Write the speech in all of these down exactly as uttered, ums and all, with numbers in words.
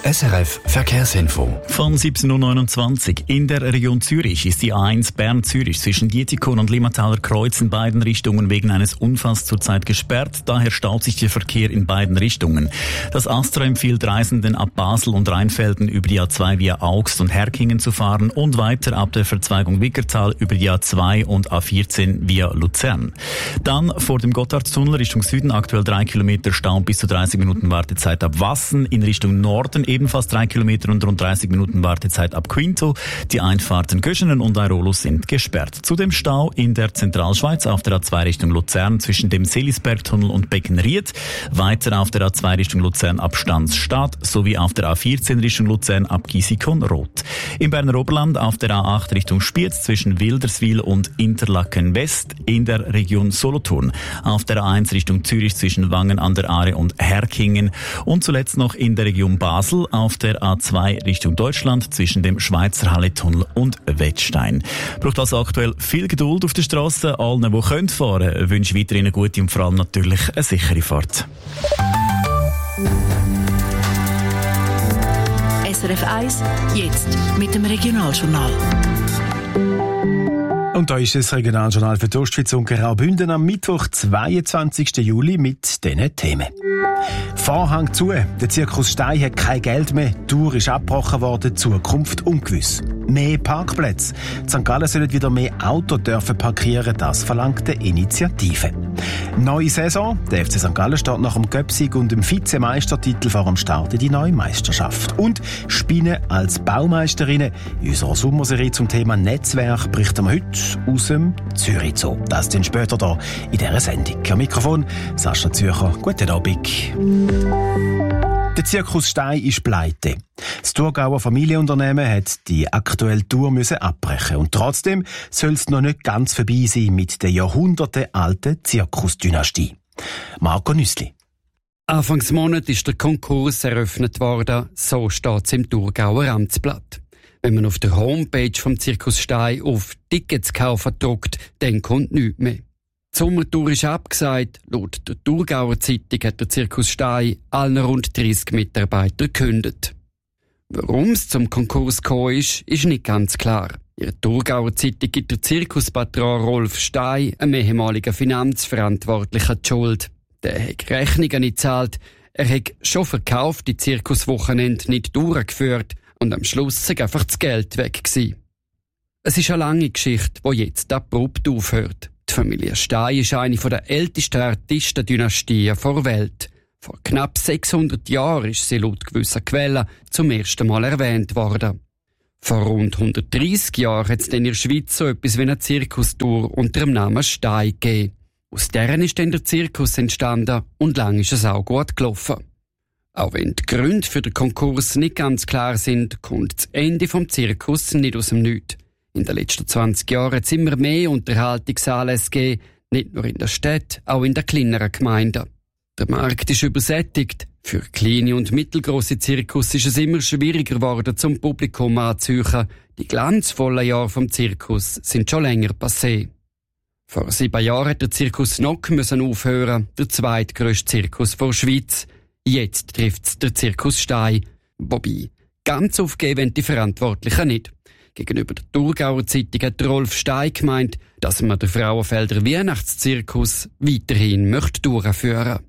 S R F Verkehrsinfo. Von siebzehn Uhr neunundzwanzig. In der Region Zürich ist die A eins Bern-Zürich zwischen Dietikon und Limmataler Kreuz in beiden Richtungen wegen eines Unfalls zurzeit gesperrt. Daher staut sich der Verkehr in beiden Richtungen. Das Astra empfiehlt Reisenden ab Basel und Rheinfelden über die A zwei via Augst und Herkingen zu fahren und weiter ab der Verzweigung Wickertal über die A zwei und A vierzehn via Luzern. Dann vor dem Gotthardtunnel Richtung Süden aktuell drei Kilometer Stau bis zu dreißig Minuten Wartezeit ab Wassen. In Richtung Norden ebenfalls drei Kilometer und rund dreißig Minuten Wartezeit ab Quinto. Die Einfahrten Göschenen und Airolus sind gesperrt. Zudem Stau in der Zentralschweiz auf der A zwei Richtung Luzern zwischen dem Selisbergtunnel und Beckenried. Weiter auf der A zwei Richtung Luzern ab Stanzstadt sowie auf der A vierzehn Richtung Luzern ab Gisikon-Roth. Im Berner Oberland auf der A acht Richtung Spiez zwischen Wilderswil und Interlaken West. In der Region Solothurn auf der A eins Richtung Zürich zwischen Wangen an der Aare und Herkingen. Und zuletzt noch in der Region Basel auf der A zwei Richtung Deutschland zwischen dem Schweizer Halletunnel und Wettstein. Braucht also aktuell viel Geduld auf der Straße. Allen, die können fahren, wünsche ich weiterhin eine gute und vor allem natürlich eine sichere Fahrt. S R F eins, jetzt mit dem Regionaljournal. Und da ist das Regionaljournal für die Ostschweiz und Graubünden am Mittwoch, zweiundzwanzigsten Juli mit diesen Themen. Vorhang zu, der Zirkus Stein hat kein Geld mehr, die Tour ist abgebrochen worden, Zukunft ungewiss. Mehr Parkplätze. In Sankt Gallen sollen wieder mehr Autos dürfen parkieren, das verlangt die Initiative. Neue Saison. Der F C Sankt Gallen steht nach dem Göpsieg und dem Vizemeistertitel vor dem Start in die neue Meisterschaft. Und Spinne als Baumeisterinnen. In unserer Sommerserie zum Thema Netzwerk berichten wir heute aus dem Zürich Zoo. Das dann später hier in dieser Sendung. Am Mikrofon Sascha Zürcher. Guten Abend. Der Zirkus Stein ist pleite. Das Thurgauer Familienunternehmen hat die aktuelle Tour müssen abbrechen. Und trotzdem soll es noch nicht ganz vorbei sein mit der jahrhundertealten Zirkusdynastie. Marco Nüssli. Anfangsmonat ist der Konkurs eröffnet worden, so steht es im Thurgauer Amtsblatt. Wenn man auf der Homepage vom Zirkus Stein auf Tickets kaufen drückt, dann kommt nichts mehr. Die Sommertour ist abgesagt. Laut der Thurgauer Zeitung hat der Zirkus Stein allen rund dreissig Mitarbeiter gekündigt. Warum es zum Konkurs gekommen ist, ist nicht ganz klar. In der Thurgauer Zeitung gibt der Zirkuspatron Rolf Stein, einem ehemaligen Finanzverantwortlichen, die Schuld. Der hat Rechnungen nicht gezahlt. Er hat schon verkaufte Zirkuswochenende nicht durchgeführt und am Schluss sei einfach das Geld weg gewesen. Es ist eine lange Geschichte, die jetzt abrupt aufhört. Die Familie Stein ist eine der ältesten Artistendynastien der Welt. Vor knapp sechshundert Jahren ist sie laut gewisser Quellen zum ersten Mal erwähnt worden. Vor rund hundertdreissig Jahren hat es in der Schweiz so etwas wie eine Zirkustour unter dem Namen Stein gegeben. Aus deren ist dann der Zirkus entstanden und lang ist es auch gut gelaufen. Auch wenn die Gründe für den Konkurs nicht ganz klar sind, kommt das Ende vom Zirkus nicht aus dem Nichts. In den letzten zwanzig Jahren hat es immer mehr Unterhaltungsanlässe gegeben, nicht nur in der Stadt, auch in den kleineren Gemeinden. Der Markt ist übersättigt. Für kleine und mittelgroße Zirkus ist es immer schwieriger geworden, zum Publikum anzuziehen. Die glanzvollen Jahre vom Zirkus sind schon länger passé. Vor sieben Jahren hat der Zirkus Nock müssen aufhören, der zweitgrösste Zirkus der Schweiz. Jetzt trifft es der Zirkus Stein. Wobei, ganz aufgeben wollen die Verantwortlichen nicht. Gegenüber der Thurgauer Zeitung hat Rolf Stein gemeint, dass man den Frauenfelder Weihnachtszirkus weiterhin möchte durchführen.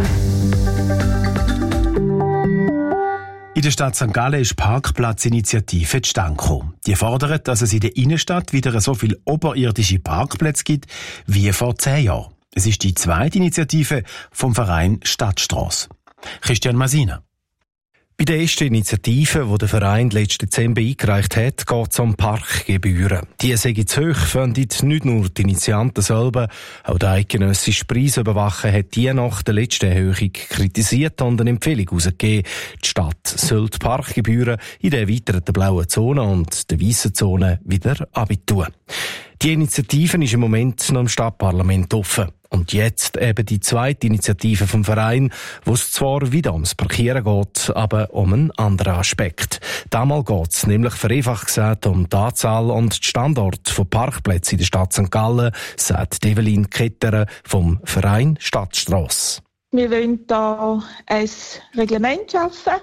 In der Stadt Sankt Gallen ist Parkplatzinitiative zustande gekommen. Die fordert, dass es in der Innenstadt wieder so viele oberirdische Parkplätze gibt wie vor zehn Jahren. Es ist die zweite Initiative vom Verein Stadtstrasse. Christian Masina. Bei der ersten Initiative, die der Verein letzten Dezember eingereicht hat, geht es um Parkgebühren. Die sind zu hoch, finden nicht nur die Initianten selber. Auch der eidgenössische Preisüberwacher hat die nach der letzten Erhöhung kritisiert und eine Empfehlung herausgegeben. Die Stadt soll die Parkgebühren in der erweiterten blauen Zone und der weißen Zone wieder abtun. Die Initiative ist im Moment noch im Stadtparlament offen. Und jetzt eben die zweite Initiative vom Verein, wo es zwar wieder ums Parkieren geht, aber um einen anderen Aspekt. Damals geht es nämlich vereinfacht gesagt um die Anzahl und die Standort von Parkplätzen in der Stadt Sankt Gallen, sagt Evelyn Ketterer vom Verein Stadtstrasse. Wir wollen hier ein Reglement schaffen,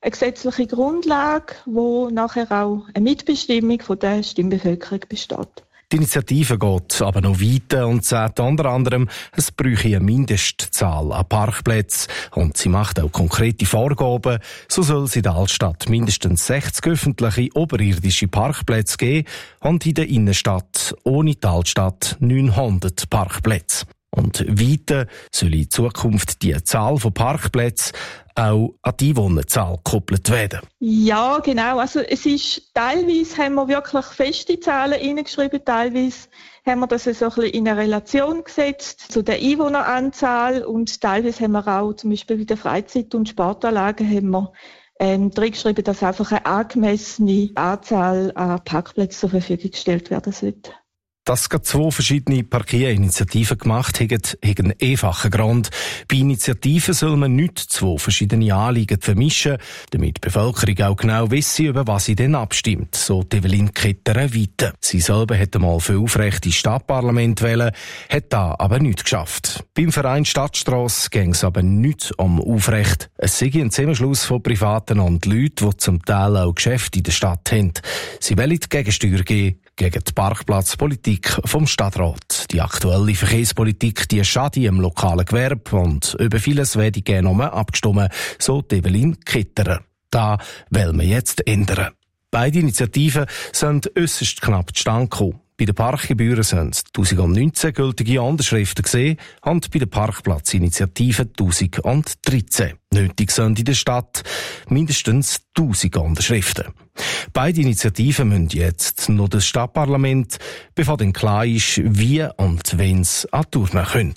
eine gesetzliche Grundlage, wo nachher auch eine Mitbestimmung von der Stimmbevölkerung besteht. Die Initiative geht aber noch weiter und sagt unter anderem, es bräuchte eine Mindestzahl an Parkplätzen und sie macht auch konkrete Vorgaben. So soll es in der Altstadt mindestens sechzig öffentliche oberirdische Parkplätze geben und in der Innenstadt ohne die Altstadt neunhundert Parkplätze. Und weiter soll in Zukunft die Zahl von Parkplätzen auch an die Einwohnerzahl gekoppelt werden. Ja, genau. Also es ist, teilweise haben wir wirklich feste Zahlen reingeschrieben, teilweise haben wir das so ein bisschen in eine Relation gesetzt zu der Einwohneranzahl und teilweise haben wir auch zum Beispiel bei den Freizeit- und Sportanlagen haben wir ähm, drin geschrieben, dass einfach eine angemessene Anzahl an Parkplätzen zur Verfügung gestellt werden sollte. Dass gerade zwei verschiedene Parkierinitiativen gemacht haben, hat einen einfachen Grund. Bei Initiativen soll man nicht zwei verschiedene Anliegen vermischen, damit die Bevölkerung auch genau wisse, über was sie denn abstimmt, so Evelyn Ketterer weiter. Sie selber hätte mal für Aufrecht ins Stadtparlament wählen, hat da aber nicht geschafft. Beim Verein Stadtstrasse ging es aber nicht um Aufrecht. Es sei ein Zusammenschluss von Privaten und Leuten, die zum Teil auch Geschäfte in der Stadt haben. Sie wollen die Gegensteuer geben gegen die Parkplatzpolitik vom Stadtrat. Die aktuelle Verkehrspolitik, die schadet im lokalen Gewerbe und über vieles werde gerne nochmal abgestimmt, so Evelyn Ketterer. Da will man jetzt ändern. Beide Initiativen sind äußerst knapp zustande gekommen. Bei den Parkgebühren sind zwanzig neunzehn gültige Unterschriften gesehen und bei der Parkplatzinitiative zwanzig dreizehn. Nötig sind in der Stadt mindestens tausend Unterschriften. Beide Initiativen müssen jetzt noch das Stadtparlament, bevor dann klar ist, wie und wen es an die Urne können.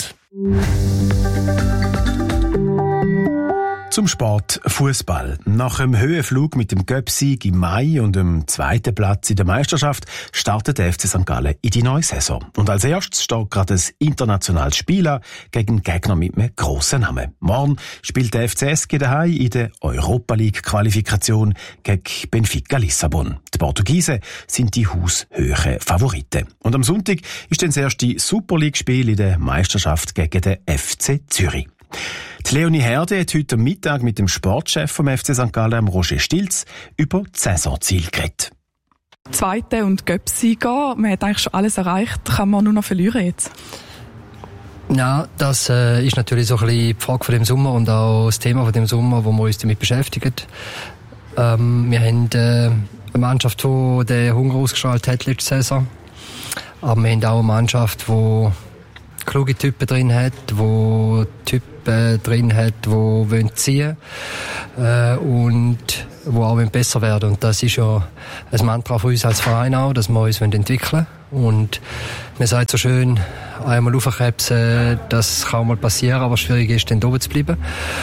Zum Sport Fußball. Nach dem Höhenflug mit dem Göpsieg im Mai und dem zweiten Platz in der Meisterschaft startet der F C Sankt Gallen in die neue Saison. Und als erstes steht gerade ein internationales Spiel an gegen Gegner mit einem grossen Namen. Morgen spielt der F C S G daheim in der Europa League Qualifikation gegen Benfica Lissabon. Die Portugiesen sind die haushöhen Favoriten. Und am Sonntag ist dann das erste Super League-Spiel in der Meisterschaft gegen den F C Zürich. Die Leonie Herde hat heute Mittag mit dem Sportchef vom F C Sankt Gallen, Roger Stilz, über die Saisonziele geredet. Zweite und Göpsieger, man hat eigentlich schon alles erreicht, kann man nur noch verlieren jetzt? Ja, das äh, ist natürlich so ein bisschen die Frage von dem Sommer und auch das Thema von dem Sommer, wo wir uns damit beschäftigen. Ähm, wir haben äh, eine Mannschaft, die den Hunger ausgestrahlt hat letzte Saison, aber wir haben auch eine Mannschaft, die kluge Typen drin hat, wo Typen drin hat, wo wollen ziehen äh, und wo auch besser werden. Und das ist ja ein Mantra von uns als Verein auch, dass wir uns entwickeln wollen. Und man sagt so schön, einmal aufkrebsen, das kann mal passieren, aber schwierig ist, dann oben zu bleiben.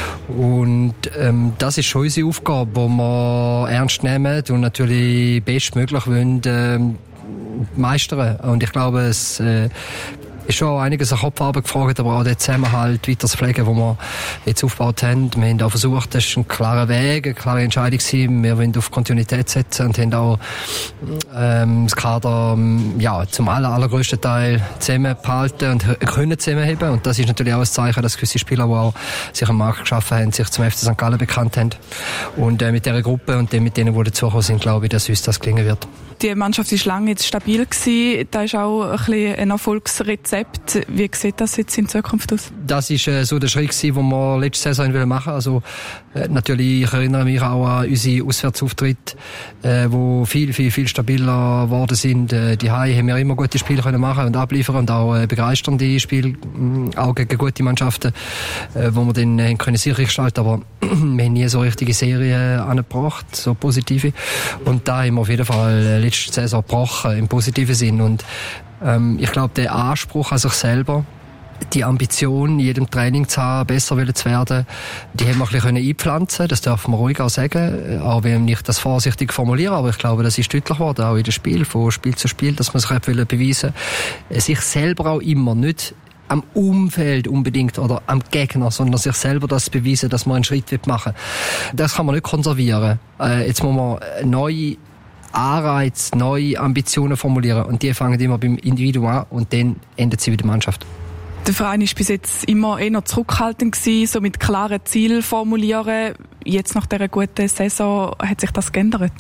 Und ähm, das ist schon unsere Aufgabe, die wir ernst nehmen und natürlich bestmöglich wollen, ähm, meistern. Und ich glaube, es äh, ist schon einiges an Kopfarbeit gefragt, aber auch den Zusammenhalt weiter zu pflegen, den wir jetzt aufgebaut haben. Wir haben auch versucht, das ist ein klarer Weg, eine klare Entscheidung gewesen. Wir wollen auf Kontinuität setzen und haben auch ähm, das Kader ja, zum aller, allergrößten Teil zusammenbehalten und können zusammenheben. Und das ist natürlich auch ein Zeichen, dass gewisse Spieler, die auch sich am Markt geschaffen haben, sich zum F C Sankt Gallen bekannt haben. Und äh, mit dieser Gruppe und mit denen, die dazugekommen sind, glaube ich, dass uns das gelingen wird. Die Mannschaft ist lange jetzt stabil gewesen. Da ist auch ein bisschen ein Erfolgsrezept. Wie sieht das jetzt in Zukunft aus? Das ist äh, so der Schritt gewesen, den wir letzte Saison machen wollen. Also äh, natürlich, ich erinnere mich auch an unsere Auswärtsauftritte, äh, wo viel, viel, viel stabiler geworden sind. Äh, die Hai haben wir immer gute Spiele können machen und abliefern und auch äh, begeisternde Spiele, äh, auch gegen gute Mannschaften, äh, wo wir dann äh, können sicher gestalten. Aber wir haben nie so richtige Serien angebracht, so positive. Und da haben wir auf jeden Fall äh, letzte Saison gebrochen, im positiven Sinn. Und ähm, ich glaube, der Anspruch an sich selber, die Ambition, in jedem Training zu haben, besser zu werden, die haben wir ein bisschen einpflanzen. Das dürfen wir ruhig auch sagen, auch wenn ich das vorsichtig formuliere, aber ich glaube, das ist deutlich geworden, auch in dem Spiel, von Spiel zu Spiel, dass man sich beweisen will, sich selber auch immer nicht am Umfeld unbedingt oder am Gegner, sondern sich selber das beweisen, dass man einen Schritt machen will. Das kann man nicht konservieren. Äh, jetzt muss man neue Anreiz, neue Ambitionen formulieren und die fangen immer beim Individuum an und dann endet sie mit der Mannschaft. Der Verein ist bis jetzt immer eher zurückhaltend gewesen, so mit klaren Zielen formulieren. jetzt nach dieser guten Saison hat sich das geändert?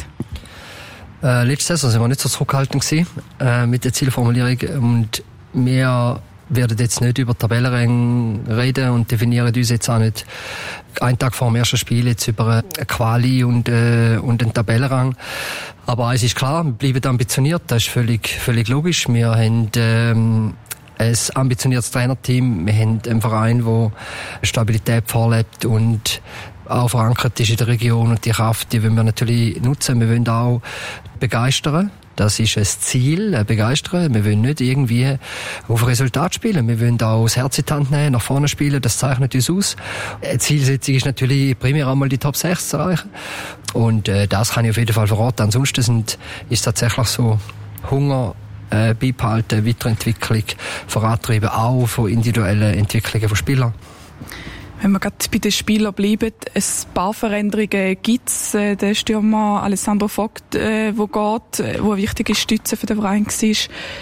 Äh, letzte Saison sind wir nicht so zurückhaltend gewesen, äh, mit der Zielformulierung, und wir werden jetzt nicht über Tabellenränge reden und definieren uns jetzt auch nicht einen Tag vor dem ersten Spiel jetzt über eine Quali und, äh, und einen Tabellenrang. Aber eins ist klar, wir bleiben ambitioniert, das ist völlig, völlig logisch. Wir haben ähm, ein ambitioniertes Trainerteam, wir haben einen Verein, der Stabilität vorlebt und auch verankert ist in der Region, und die Kraft, die wollen wir natürlich nutzen. Wir wollen auch begeistern. Das ist ein Ziel, begeistern. Wir wollen nicht irgendwie auf Resultat spielen. Wir wollen auch das Herz in die Hand nehmen, nach vorne spielen. Das zeichnet uns aus. Eine Zielsetzung ist natürlich primär einmal die Top sechs zu erreichen. Und äh, das kann ich auf jeden Fall verraten. Ansonsten sind, ist tatsächlich so Hunger, äh, beibehalten, Weiterentwicklung, vorantrieben, auch von individuellen Entwicklungen von Spielern. Wenn wir gerade bei den Spielern bleiben, ein paar Veränderungen gibt es. Der Stürmer Alessandro Vogt, der geht, der eine wichtige Stütze für den Verein war.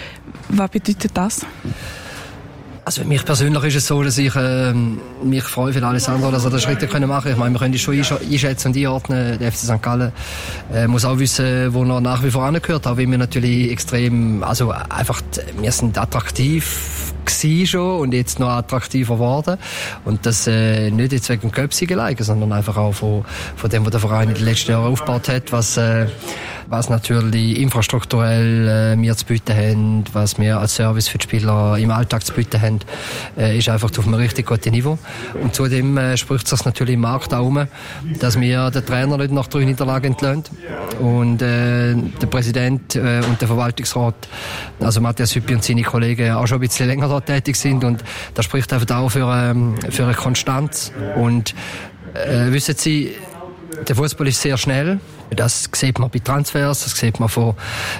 Was bedeutet das? Also für mich persönlich ist es so, dass ich äh, mich freue für Alessandro, dass er den Schritt machen kann. Ich meine, wir können schon einschätzen und einordnen. Der F C Sankt Gallen äh, muss auch wissen, wo er nach wie vor angehört. Auch wenn wir natürlich extrem, also einfach, wir sind attraktiv gewesen schon und jetzt noch attraktiver geworden. Und das äh, nicht jetzt wegen dem Köpfsieg allein, sondern einfach auch von, von dem, was der Verein in den letzten Jahren aufgebaut hat, was äh, was natürlich infrastrukturell äh, wir zu bieten haben, was wir als Service für die Spieler im Alltag zu bieten haben, äh, ist einfach auf einem richtig guten Niveau. Und zudem äh, spricht sich natürlich im Markt auch um, dass wir den Trainer nicht nach drei Niederlagen entlöhnt. Und äh, der Präsident äh, und der Verwaltungsrat, also Matthias Hüppi und seine Kollegen, auch schon ein bisschen länger dort tätig sind. Und das spricht einfach auch für, ähm, für eine Konstanz. Und äh, wissen Sie, der Fußball ist sehr schnell. Das sieht man bei Transfers, das sieht man von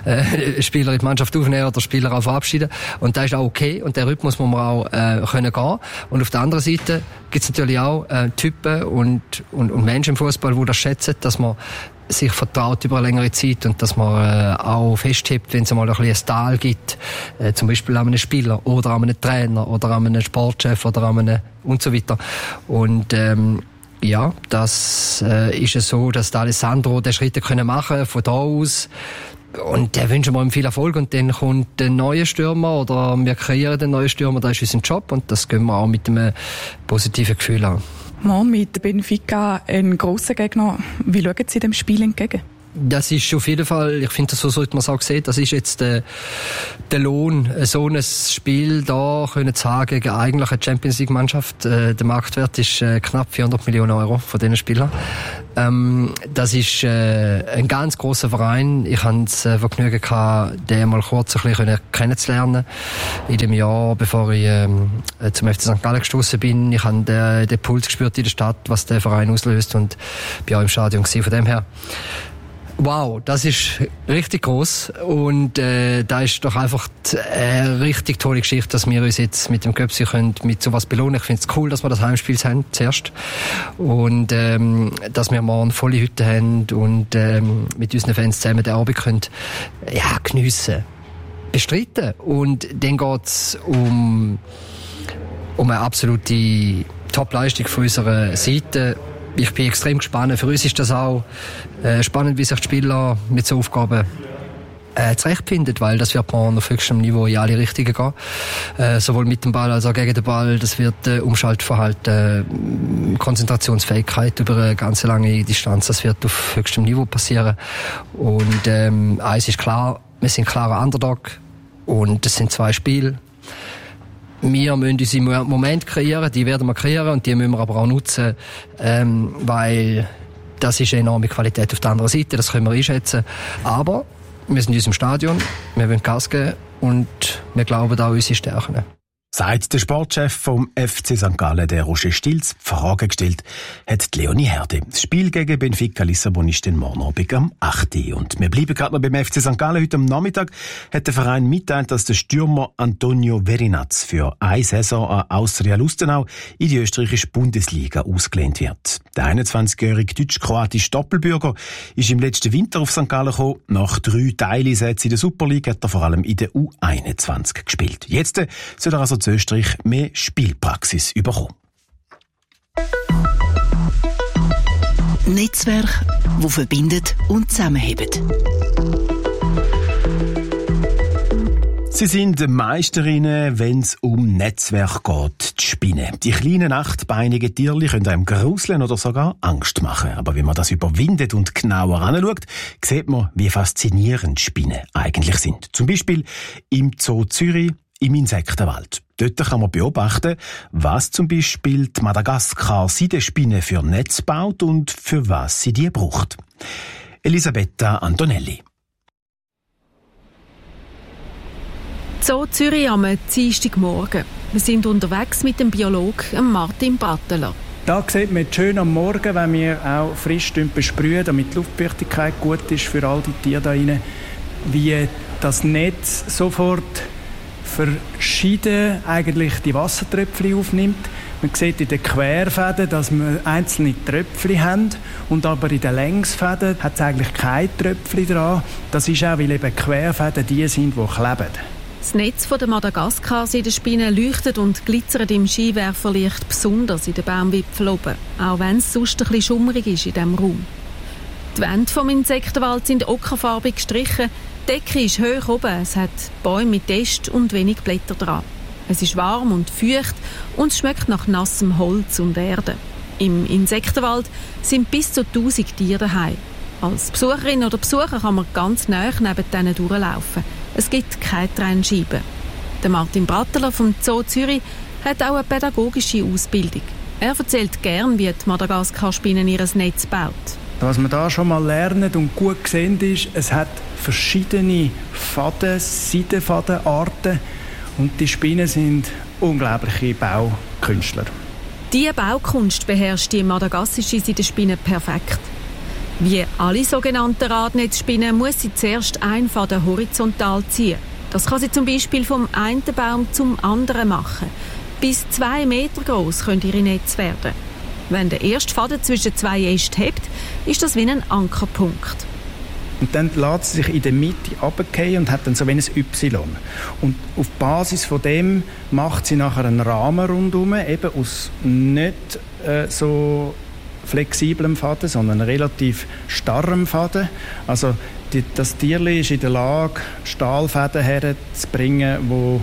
äh, Spielern in die Mannschaft aufnehmen oder Spieler auch verabschieden. Und das ist auch okay. Und der Rhythmus muss man auch äh, können gehen. Und auf der anderen Seite gibt es natürlich auch äh, Typen und, und, und Menschen im Fußball, die das schätzen, dass man sich vertraut über eine längere Zeit und dass man äh, auch festhebt, wenn es mal ein bisschen ein Tal gibt, äh, zum Beispiel an einem Spieler oder an einem Trainer oder an einem Sportchef oder an einem und so weiter. Und ähm, ja, das äh, ist es so, dass der Alessandro den Schritt können machen von da aus. Und da wünschen wir ihm viel Erfolg. Und dann kommt der neue Stürmer oder wir kreieren den neuen Stürmer, das ist unser Job und das gehen wir auch mit einem positiven Gefühl an. Morgen mit Benfica ein grosser Gegner. Wie schauen Sie dem Spiel entgegen? Das ist auf jeden Fall, ich finde, so sollte man es auch sehen, das ist jetzt der, der Lohn, so ein Spiel da können zu haben gegen eigentlich eine Champions-League-Mannschaft. Äh, der Marktwert ist äh, knapp vierhundert Millionen Euro von diesen Spielern. Ähm, das ist äh, ein ganz grosser Verein. Ich hatte das äh, Vergnügen gehabt, den mal kurz ein bisschen kennenzulernen. In dem Jahr, bevor ich ähm, zum F C Sankt Gallen gestoßen bin. Ich habe den, den Puls gespürt in der Stadt, was der Verein auslöst und bin auch im Stadion gewesen, von dem her. Wow, das ist richtig gross und äh, da ist doch einfach eine richtig tolle Geschichte, dass wir uns jetzt mit dem Köpsi können mit sowas belohnen. Ich finde es cool, dass wir das Heimspiel haben zuerst und ähm, dass wir morgen volle Hütte haben und ähm, mit unseren Fans zusammen den Abend können ja, geniessen, bestreiten. Und dann geht's um um eine absolute Top-Leistung von unserer Seite. Ich bin extrem gespannt. Für uns ist das auch äh, spannend, wie sich die Spieler mit so Aufgaben äh, zurechtfinden, weil das wird man auf höchstem Niveau in alle Richtungen gehen. Äh, sowohl mit dem Ball als auch gegen den Ball. Das wird äh, Umschaltverhalten, äh, Konzentrationsfähigkeit über eine ganz lange Distanz. Das wird auf höchstem Niveau passieren. Und ähm, eins ist klar, wir sind klarer Underdog und es sind zwei Spiele. Wir müssen unsere Momente kreieren, die werden wir kreieren und die müssen wir aber auch nutzen, ähm, weil das ist eine enorme Qualität auf der anderen Seite, das können wir einschätzen. Aber wir sind in unserem Stadion, wir wollen Gas geben und wir glauben auch an unsere Stärken. Seit der Sportchef vom F C Sankt Gallen, der Roger Stilz, Fragen gestellt hat Leonie Herde. Das Spiel gegen Benfica Lissabon ist den morgen Abend am acht Uhr. Und wir bleiben gerade noch beim F C Sankt Gallen. Heute am Nachmittag hat der Verein mitteilt, dass der Stürmer Antonio Verinaz für eine Saison an Austria Lustenau in die österreichische Bundesliga ausgelehnt wird. Der einundzwanzigjährige deutsch-kroatische Doppelbürger ist im letzten Winter auf Sankt Gallen gekommen. Nach drei Teileinsätzen in der Super League hat er vor allem in der U einundzwanzig gespielt. Jetzt soll er also zu Österreich mehr Spielpraxis bekommen. Netzwerk, wo verbindet und zusammenhebt. Sie sind Meisterinnen, wenn es um Netzwerk geht, die Spinnen. Die kleinen achtbeinigen Tierchen können einem gruseln oder sogar Angst machen. Aber wenn man das überwindet und genauer anschaut, sieht man, wie faszinierend Spinnen eigentlich sind. Zum Beispiel im Zoo Zürich im Insektenwald. Dort kann man beobachten, was zum Beispiel die Madagaskar-Seidespinne für Netz baut und für was sie die braucht. Elisabetta Antonelli. Zoo Zürich am Dienstagmorgen. Wir sind unterwegs mit dem Biologen Martin Bratteler. Da sieht man schön am Morgen, wenn wir auch frisch besprühen, damit die Luftfeuchtigkeit gut ist für all die Tiere da rein, wie das Netz sofort verschieden eigentlich die Wassertröpfchen aufnimmt. Man sieht in den Querfäden, dass wir einzelne Tröpfchen haben und aber in den Längsfäden hat es eigentlich keine Tröpfchen dran. Das ist auch, weil eben Querfäden die sind, die kleben. Das Netz der Madagaskar-Seidespinne leuchtet und glitzert im Scheinwerferlicht besonders in den Baumwipfeln oben, auch wenn es sonst ein bisschen schummrig ist in diesem Raum. Die Wände vom Insektenwald sind ockerfarbig gestrichen, die Decke ist hoch oben, es hat Bäume mit Ästen und wenig Blätter dran. Es ist warm und feucht und es schmeckt nach nassem Holz und Erde. Im Insektenwald sind bis zu tausend Tiere daheim. Als Besucherin oder Besucher kann man ganz nahe neben denen durchlaufen. Es gibt keine Trennscheiben. Der Martin Bratteler vom Zoo Zürich hat auch eine pädagogische Ausbildung. Er erzählt gern, wie die Madagaskar-Spinne ihr Netz baut. Was man da schon mal lernt und gut gesehen ist, es hat verschiedene Faden, Seidenfadenarten und die Spinnen sind unglaubliche Baukünstler. Diese Baukunst beherrscht die madagassische Seidespinne perfekt. Wie alle sogenannten Radnetzspinnen muss sie zuerst einen Faden horizontal ziehen. Das kann sie zum Beispiel vom einen Baum zum anderen machen. Bis zwei Meter groß können ihre Netze werden. Wenn der erste Faden zwischen zwei Ästen hebt, ist das wie ein Ankerpunkt. Und dann lässt sie sich in der Mitte runterfallen und hat dann so wie ein Y. Und auf Basis von dem macht sie nachher einen Rahmen rundherum, eben aus nicht äh, so flexiblem Faden, sondern relativ starrem Faden. Also die, das Tierli ist in der Lage, Stahlfäden herzubringen, wo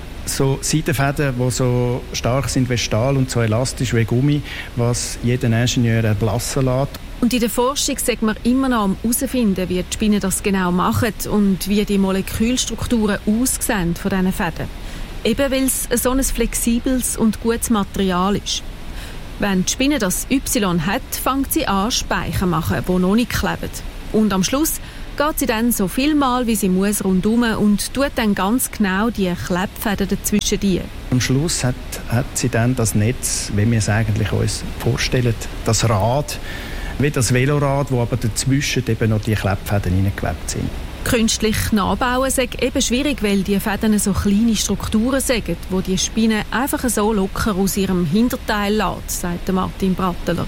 so Seidenfäden, die so stark sind wie Stahl und so elastisch wie Gummi, was jeden Ingenieur erblassen lässt. Und in der Forschung sagt man immer noch am herausfinden, wie die Spinnen das genau machen und wie die Molekülstrukturen aussehen von diesen Fäden. Eben weil es so ein flexibles und gutes Material ist. Wenn die Spinne das Y hat, fängt sie an, Speichen zu machen, die noch nicht kleben. Und am Schluss geht sie dann so viel Mal, wie sie muss, rundum und tut dann ganz genau die Klebfäden dazwischen die. Am Schluss hat, hat sie dann das Netz, wie wir es eigentlich uns vorstellen, das Rad, wie das Velorad, wo aber dazwischen eben noch die Klebfäden hineingeklebt sind. Künstlich nachbauen ist eben schwierig, weil die Fäden so kleine Strukturen sind, wo die Spinne einfach so locker aus ihrem Hinterteil lässt, sagt Martin Bratteler.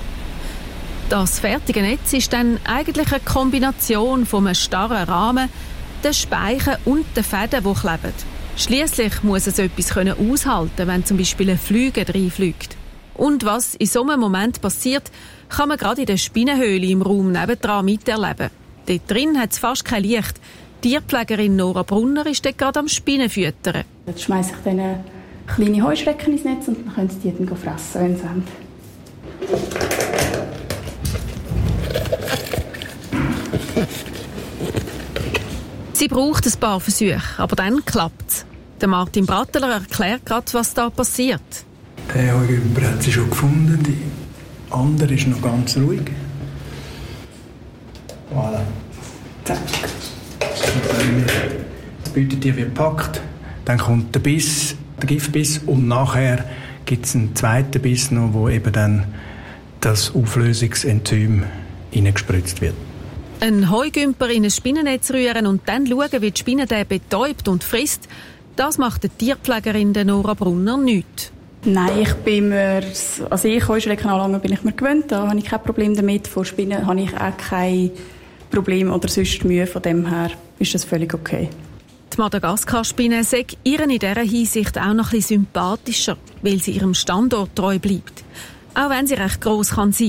Das fertige Netz ist dann eigentlich eine Kombination von einem starren Rahmen, den Speichen und den Fäden, die kleben. Schliesslich muss es etwas aushalten, wenn zum Beispiel ein Flüge reinfliegt. Und was in so einem Moment passiert, kann man gerade in der Spinnenhöhle im Raum nebendran miterleben. Dort drin hat es fast kein Licht. Die Tierpflegerin Nora Brunner ist dort gerade am Spinnen füttern. Jetzt schmeiße ich dann kleine Heuschrecken ins Netz und dann können sie die dann fressen, wenn sie haben. Sie braucht ein paar Versuche, aber dann klappt es. Der Martin Bratteler erklärt gerade, was da passiert. Der Heugümper hat sie schon gefunden, die andere ist noch ganz ruhig. Voilà. Zack. Und wenn das Beutetier wird gepackt, dann kommt der Biss, der Giftbiss und nachher gibt es einen zweiten Biss noch, wo eben dann das Auflösungsenzym hineingespritzt wird. Ein Heugümper in ein Spinnennetz rühren und dann schauen, wie die Spinne den betäubt und frisst, das macht die Tierpflegerin Nora Brunner nicht. Nein, ich bin mir, also ich Heuschrecken anlangen bin ich mir gewöhnt, da habe ich kein Problem damit. Von Spinnen habe ich auch kein Problem oder sonst Mühe, von dem her ist das völlig okay. Die Madagaskar-Spinne sagt ihren in dieser Hinsicht auch noch ein bisschen sympathischer, weil sie ihrem Standort treu bleibt. Auch wenn sie recht gross kann sein.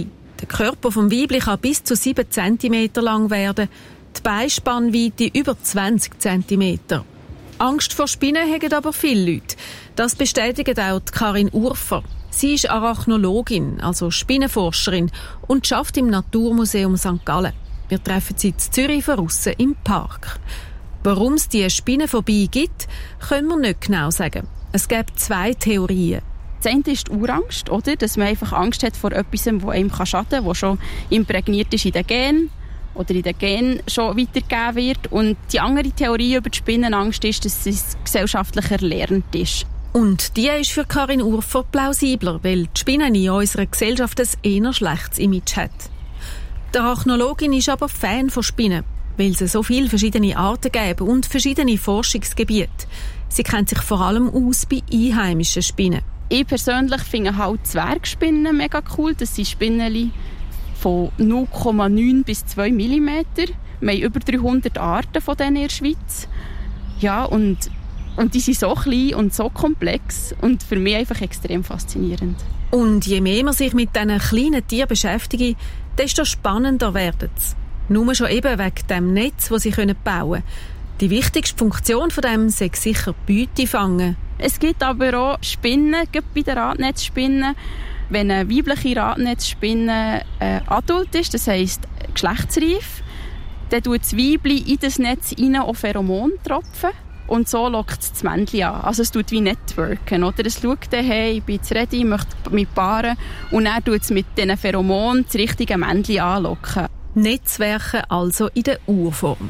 Der Körper vom Weibli kann bis zu sieben Zentimeter lang werden, die Beinspannweite über zwanzig Zentimeter. Angst vor Spinnen haben aber viele Leute. Das bestätigt auch Karin Urfer. Sie ist Arachnologin, also Spinnenforscherin, und arbeitet im Naturmuseum Sankt Gallen. Wir treffen sie in Zürich draussen im Park. Warum es diese Spinnenphobie gibt, können wir nicht genau sagen. Es gibt zwei Theorien. Das eine ist die Urangst, oder? Dass man einfach Angst hat vor etwas, das einem schaden kann, das schon imprägniert ist in den Genen oder in den Genen schon weitergegeben wird. Und die andere Theorie über die Spinnenangst ist, dass es gesellschaftlich erlernt ist. Und die ist für Karin Urfer plausibler, weil die Spinne in unserer Gesellschaft ein eher schlechtes Image hat. Die Arachnologin ist aber Fan von Spinnen, weil es so viele verschiedene Arten geben und verschiedene Forschungsgebiete. Sie kennt sich vor allem aus bei einheimischen Spinnen. Ich persönlich finde halt Zwergspinnen mega cool. Das sind Spinneli von null Komma neun bis zwei Millimeter. Wir haben über dreihundert Arten von denen in der Schweiz. Ja, und, und die sind so klein und so komplex und für mich einfach extrem faszinierend. Und je mehr man sich mit diesen kleinen Tieren beschäftigt, desto spannender wird es. Nur schon eben wegen dem Netz, das sie bauen können. Die wichtigste Funktion von dem ist sicher Beute fangen. Es gibt aber auch Spinnen, gerade bei den Radnetzspinnen. Wenn eine weibliche Radnetzspinne äh, adult ist, das heisst geschlechtsreif, dann tut das Weibli in das Netz rein auf Pheromontropfen und so lockt es das Männchen an. Also es tut wie Networken, oder? Es schaut dann, hey, ich bin jetzt ready, ich möchte mich paaren, und dann tut es mit diesen Pheromonen das richtige Männchen anlocken. Netzwerke also in der Urform.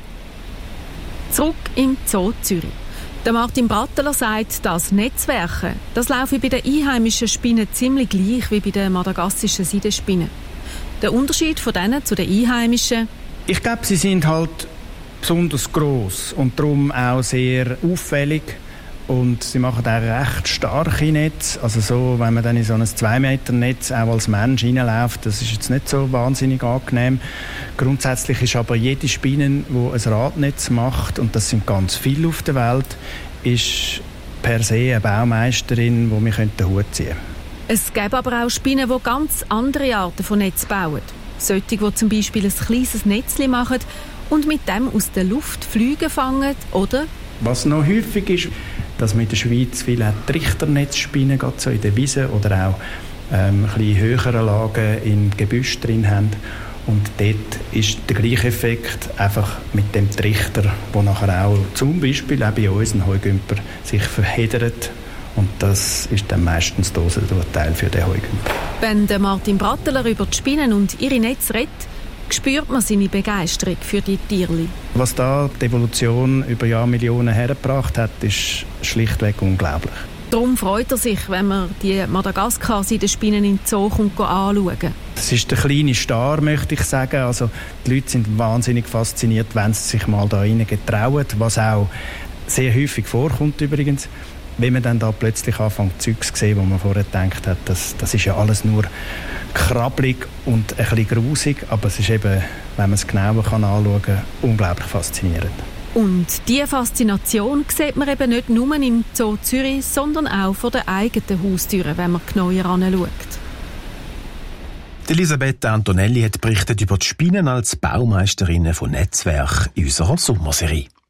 Zurück im Zoo Zürich. Der Martin Bratteler sagt, dass Netzwerke, das laufe bei den einheimischen Spinnen ziemlich gleich wie bei den madagassischen Seidenspinnen. Der Unterschied von denen zu den einheimischen? Ich glaube, sie sind halt besonders gross und darum auch sehr auffällig. Und sie machen auch recht starke Netze. Also so, wenn man dann in so ein zwei Meter Netz auch als Mensch reinläuft, das ist jetzt nicht so wahnsinnig angenehm. Grundsätzlich ist aber jede Spinne, die ein Radnetz macht, und das sind ganz viele auf der Welt, ist per se eine Baumeisterin, die wir den Hut ziehen können. Es gibt aber auch Spinnen, die ganz andere Arten von Netz bauen. Solche, die zum Beispiel ein kleines Netzchen machen und mit dem aus der Luft Flüge fangen, oder? Was noch häufig ist, dass wir in der Schweiz viele Trichternetzspinnen gerade so in den Wiesen oder auch ähm, ein bisschen höheren Lagen im Gebüsch drin haben. Und dort ist der gleiche Effekt, einfach mit dem Trichter, der nachher auch zum Beispiel auch bei uns ein Heugümper sich verheddert. Und das ist dann meistens der Dosenteil für den Heugümper. Wenn der Martin Bratteler über die Spinnen und ihre Netze redet, spürt man seine Begeisterung für die Tierli. Was da die Evolution über Jahrmillionen hergebracht hat, ist schlichtweg unglaublich. Darum freut er sich, wenn man die Madagaskar-Seidenspinnen in den Zoo kommt, anschauen. Das ist der kleine Star, möchte ich sagen. Also, die Leute sind wahnsinnig fasziniert, wenn sie sich mal da rein getrauen, was auch sehr häufig vorkommt übrigens. Wenn man dann da plötzlich anfängt, Zeugs zu sehen, wo man vorher gedacht hat, das, das ist ja alles nur krabbelig und ein bisschen grusig, aber es ist eben, wenn man es genauer anschauen kann, unglaublich faszinierend. Und diese Faszination sieht man eben nicht nur im Zoo Zürich, sondern auch vor den eigenen Haustüren, wenn man genauer anschaut. Elisabeth Antonelli hat berichtet über die Spinnen als Baumeisterinnen von Netzwerk in unserer Sommerserie.